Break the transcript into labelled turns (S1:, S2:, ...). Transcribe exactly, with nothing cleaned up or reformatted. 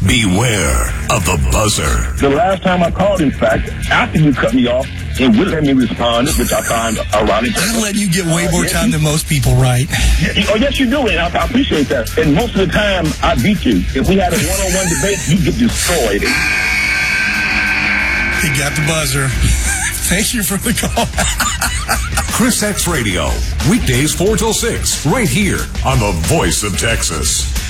S1: beware of the buzzer.
S2: The last time I called, in fact, after you cut me off and wouldn't let me respond, which I find ironic.
S3: I let you get way more time than most people, right?
S2: Oh, yes, you do, and I, I appreciate that. And most of the time, I beat you. If we had a one-on-one debate, you get destroyed.
S3: He got the buzzer. Thank you for the call.
S1: Chris X Radio, weekdays four till six, right here on the Voice of Texas.